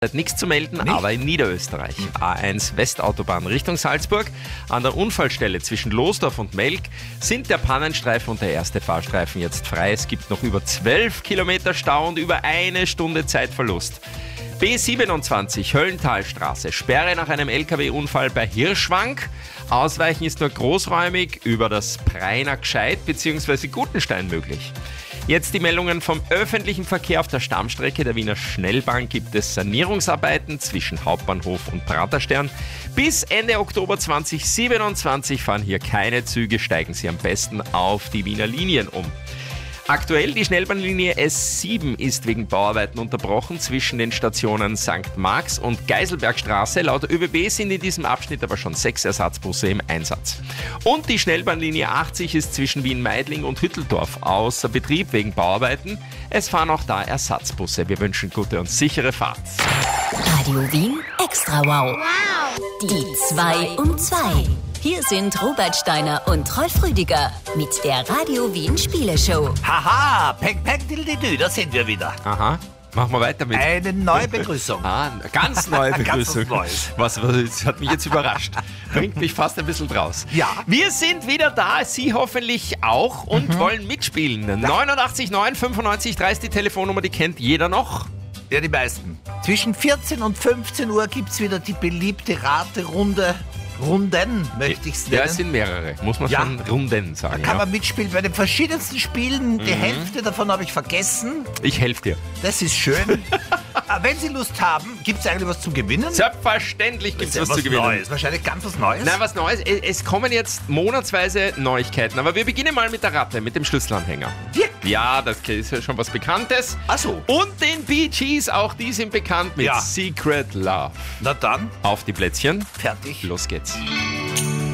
Nichts zu melden, Nicht? aber in Niederösterreich. A1 Westautobahn Richtung Salzburg. An der Unfallstelle zwischen Losdorf und Melk sind der Pannenstreifen und der erste Fahrstreifen jetzt frei. Es gibt noch über 12 Kilometer Stau und über 1 Stunde Zeitverlust. B27 Höllentalstraße. Sperre nach einem LKW-Unfall bei Hirschwank. Ausweichen ist nur großräumig über das Preiner Gscheid bzw. Gutenstein möglich. Jetzt die Meldungen vom öffentlichen Verkehr auf der Stammstrecke der Wiener Schnellbahn. Gibt es Sanierungsarbeiten zwischen Hauptbahnhof und Praterstern. Bis Ende Oktober 2027 fahren hier keine Züge. Steigen Sie am besten auf die Wiener Linien um. Aktuell die Schnellbahnlinie S7 ist wegen Bauarbeiten unterbrochen zwischen den Stationen St. Marx und Geiselbergstraße. Laut ÖBB sind in diesem Abschnitt aber schon 6 Ersatzbusse im Einsatz. Und die Schnellbahnlinie 80 ist zwischen Wien-Meidling und Hütteldorf außer Betrieb wegen Bauarbeiten. Es fahren auch da Ersatzbusse. Wir wünschen gute und sichere Fahrt. Radio Wien Extra Wow. Die 2 um 2. Hier sind Robert Steiner und Rolf Rüdiger mit der Radio Wien Spieleshow. Haha, peng, peng, dildidü, da sind wir wieder. Aha, machen wir weiter mit. Eine neue Begrüßung. Eine ganz neue Begrüßung. Neues. Das hat mich jetzt überrascht. Bringt mich fast ein bisschen draus. Ja. Wir sind wieder da, Sie hoffentlich auch und wollen mitspielen. 89,9 95 3 ist die Telefonnummer, die kennt jeder noch. Ja, die meisten. Zwischen 14 und 15 Uhr gibt's wieder die beliebte Raterunde. Runden, möchte ich es nennen. Ja, es sind mehrere, muss man Ja. schon Runden sagen. Kann man mitspielen bei den verschiedensten Spielen. Die Hälfte davon habe ich vergessen. Ich helfe dir. Das ist schön. Aber wenn Sie Lust haben, gibt es eigentlich was zu gewinnen? Selbstverständlich gibt es was zu gewinnen. Neues. Wahrscheinlich ganz was Neues. Nein, was Neues. Es kommen jetzt monatsweise Neuigkeiten, aber wir beginnen mal mit der Ratte, mit dem Schlüsselanhänger. Wirklich? Ja, das ist ja schon was Bekanntes. Ach so. Und den Bee Gees, auch die sind bekannt mit Ja. Secret Love. Na dann, Auf die Plätzchen. fertig. Los geht's.